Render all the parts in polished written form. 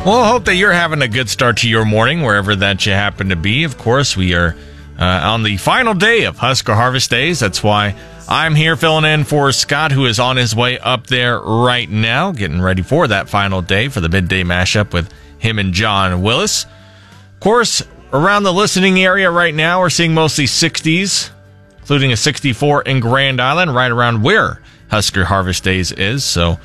Well, I hope that you're having a good start to your morning, wherever that you happen to be. Of course, we are on the final day of Husker Harvest Days. That's why I'm here filling in for Scott, who is on his way up there right now, getting ready for that final day for the midday mashup with him and John Willis. Of course, around the listening area right now, we're seeing mostly 60s, including a 64 in Grand Island, right around where Husker Harvest Days is. So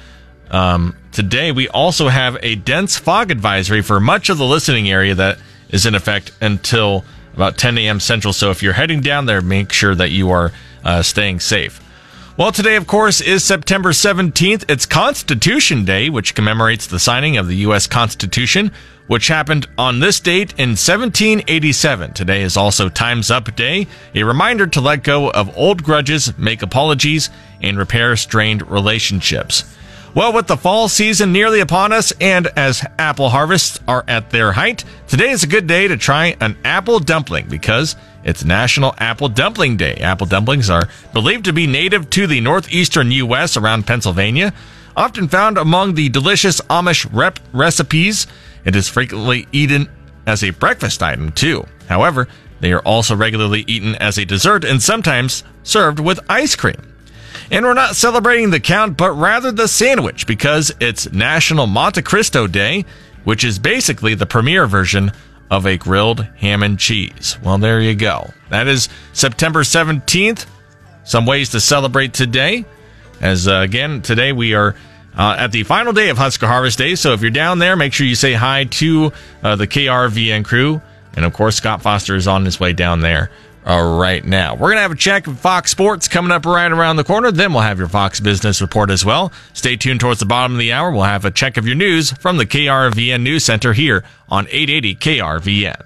today we also have a dense fog advisory for much of the listening area that is in effect until about 10 a.m. Central. So if you're heading down there, make sure that you are staying safe. Well, today, of course, is September 17th. It's Constitution Day, which commemorates the signing of the U.S. Constitution, which happened on this date in 1787. Today is also Time's Up Day, a reminder to let go of old grudges, make apologies, and repair strained relationships. Well, with the fall season nearly upon us, and as apple harvests are at their height, today is a good day to try an apple dumpling because it's National Apple Dumpling Day. Apple dumplings are believed to be native to the northeastern U.S. around Pennsylvania. Often found among the delicious Amish recipes, it is frequently eaten as a breakfast item too. However, they are also regularly eaten as a dessert and sometimes served with ice cream. And we're not celebrating the count, but rather the sandwich, because it's National Monte Cristo Day, which is basically the premier version of a grilled ham and cheese. Well, there you go. That is September 17th. Some ways to celebrate today. As again, today we are at the final day of Husker Harvest Day. So if you're down there, make sure you say hi to the KRVN crew. And of course, Scott Foster is on his way down there right now. We're going to have a check of Fox Sports coming up right around the corner. Then we'll have your Fox Business Report as well. Stay tuned towards the bottom of the hour. We'll have a check of your news from the KRVN News Center here on 880 KRVN.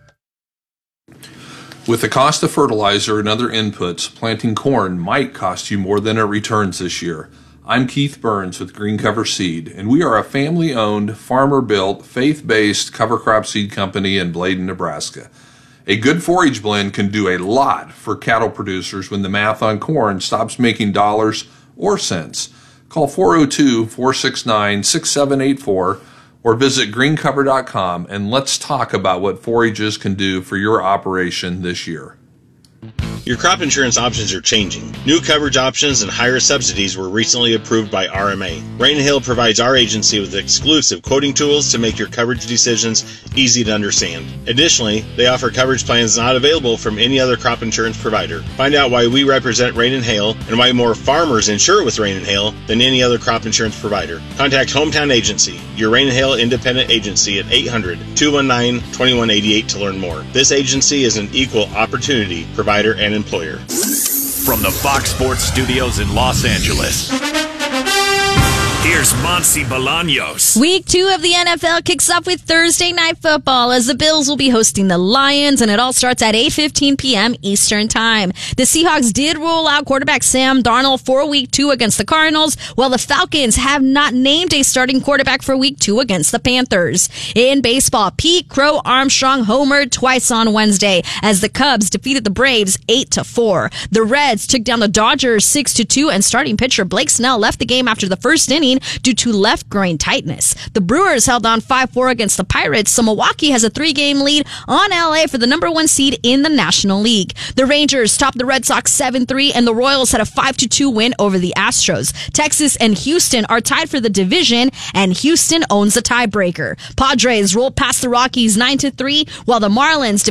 With the cost of fertilizer and other inputs, planting corn might cost you more than it returns this year. I'm Keith Burns with Green Cover Seed, and we are a family-owned, farmer-built, faith-based cover crop seed company in Bladen, Nebraska. A good forage blend can do a lot for cattle producers when the math on corn stops making dollars or cents. Call 402-469-6784 or visit greencover.com and let's talk about what forages can do for your operation this year. Your crop insurance options are changing. New coverage options and higher subsidies were recently approved by RMA. Rain & Hail provides our agency with exclusive quoting tools to make your coverage decisions easy to understand. Additionally, they offer coverage plans not available from any other crop insurance provider. Find out why we represent Rain & Hail and why more farmers insure with Rain & Hail than any other crop insurance provider. Contact Hometown Agency, your Rain & Hail independent agency at 800-219-2188 to learn more. This agency is an equal opportunity provider and employer. From the Fox Sports Studios in Los Angeles, here's Monsi Bolaños. Week 2 of the NFL kicks off with Thursday Night Football as the Bills will be hosting the Lions, and it all starts at 8:15 p.m. Eastern Time. The Seahawks did roll out quarterback Sam Darnold for Week 2 against the Cardinals, while the Falcons have not named a starting quarterback for Week 2 against the Panthers. In baseball, Pete Crow Armstrong homered twice on Wednesday as the Cubs defeated the Braves 8-4. The Reds took down the Dodgers 6-2, and starting pitcher Blake Snell left the game after the first inning due to left groin tightness. The Brewers held on 5-4 against the Pirates, so Milwaukee has a 3-game lead on LA for the number 1 seed in the National League. The Rangers topped the Red Sox 7-3, and the Royals had a 5-2 win over the Astros. Texas and Houston are tied for the division, and Houston owns the tiebreaker. Padres rolled past the Rockies 9-3, while the Marlins